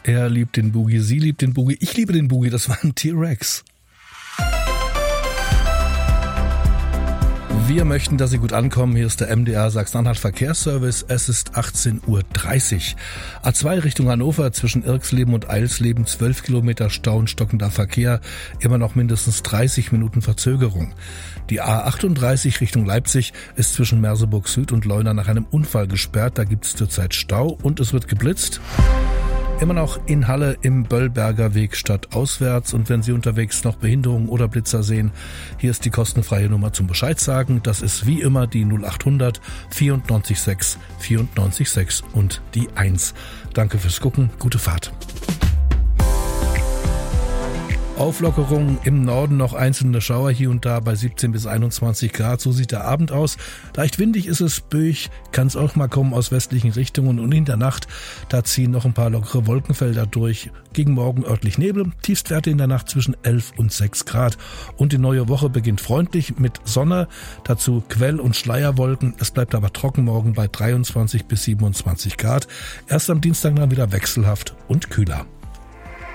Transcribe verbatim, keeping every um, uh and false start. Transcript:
Er liebt den Boogie, sie liebt den Boogie, ich liebe den Boogie, das war ein T-Rex. Wir möchten, dass Sie gut ankommen. Hier ist der M D R Sachsen-Anhalt Verkehrsservice. Es ist achtzehn Uhr dreißig. A zwei Richtung Hannover zwischen Irksleben und Eilsleben zwölf Kilometer Stau und stockender Verkehr. Immer noch mindestens dreißig Minuten Verzögerung. Die A achtunddreißig Richtung Leipzig ist zwischen Merseburg Süd und Leuna nach einem Unfall gesperrt. Da gibt es zurzeit Stau und es wird geblitzt. Immer noch in Halle im Böllberger Weg stadtauswärts. Und wenn Sie unterwegs noch Behinderungen oder Blitzer sehen, hier ist die kostenfreie Nummer zum Bescheid sagen. Das ist wie immer die null achthundert vierundneunzig sechs vierundneunzig sechs und die eins. Danke fürs Gucken, gute Fahrt. Auflockerung im Norden, noch einzelne Schauer hier und da bei siebzehn bis einundzwanzig Grad. So sieht der Abend aus. Leicht windig ist es, böig kann es auch mal kommen aus westlichen Richtungen. Und in der Nacht, da ziehen noch ein paar lockere Wolkenfelder durch. Gegen Morgen örtlich Nebel, Tiefstwerte in der Nacht zwischen elf und sechs Grad. Und die neue Woche beginnt freundlich mit Sonne, dazu Quell- und Schleierwolken. Es bleibt aber trocken morgen bei dreiundzwanzig bis siebenundzwanzig Grad. Erst am Dienstag dann wieder wechselhaft und kühler.